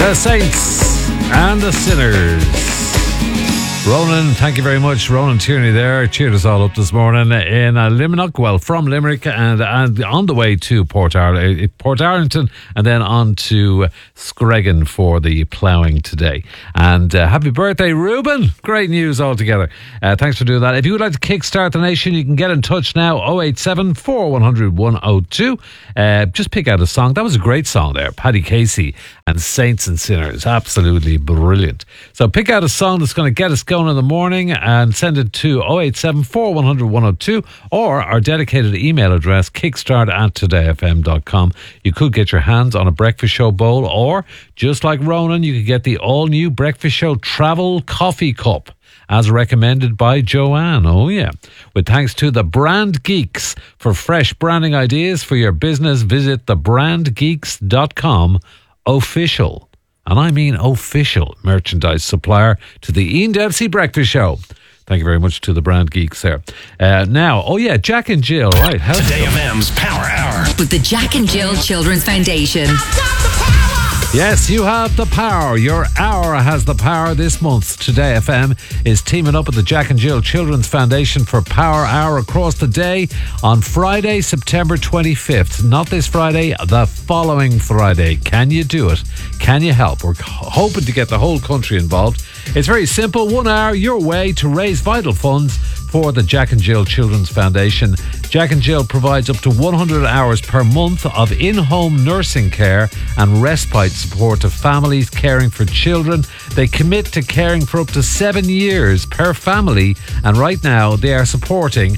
The Saints and the Sinners. Ronan, thank you very much. Ronan Tierney there cheered us all up this morning in Limerick, well, from Limerick and on the way to Port Arlington and then on to Screggan for the ploughing today. And happy birthday, Reuben. Great news altogether. Thanks for doing that. If you would like to kickstart the nation, you can get in touch now, 087 4100 102. Just pick out a song. That was a great song there. Paddy Casey and Saints and Sinners. Absolutely brilliant. So pick out a song that's going to get us going in the morning and send it to 087 4100 102 or our dedicated email address kickstart@todayfm.com. You could get your hands on a Breakfast Show bowl, or just like Ronan, you could get the all-new Breakfast Show travel coffee cup as recommended by Joanne. Oh yeah. With thanks to the Brand Geeks. For fresh branding ideas for your business, visit thebrandgeeks.com. Official, and I mean official, merchandise supplier to the Ian Dempsey Breakfast Show. Thank you very much to the Brand Geeks there. Now, oh yeah, Jack and Jill, right? Today FM's Power Hour with the Jack and Jill Children's Foundation. Yes, you have the power. Your hour has the power this month. Today FM is teaming up with the Jack and Jill Children's Foundation for Power Hour across the day on Friday, September 25th. Not this Friday, the following Friday. Can you do it? Can you help? We're hoping to get the whole country involved. It's very simple. 1 hour your way to raise vital funds for the Jack and Jill Children's Foundation. Jack and Jill provides up to 100 hours per month of in-home nursing care and respite support to families caring for children. They commit to caring for up to 7 years per family, and right now they are supporting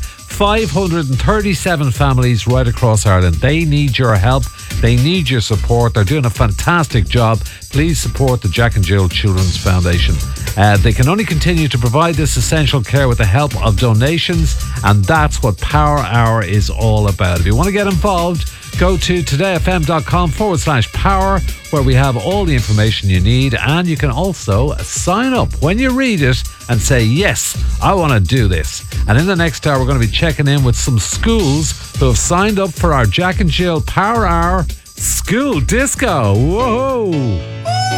537 families right across Ireland. They need your help. They need your support. They're doing a fantastic job. Please support the Jack and Jill Children's Foundation. They can only continue to provide this essential care with the help of donations, and that's what Power Hour is all about. If you want to get involved, go to todayfm.com/power, where we have all the information you need, and you can also sign up when you read it and say, yes, I want to do this. And in the next hour, we're going to be checking in with some schools who have signed up for our Jack and Jill Power Hour School Disco. Whoa!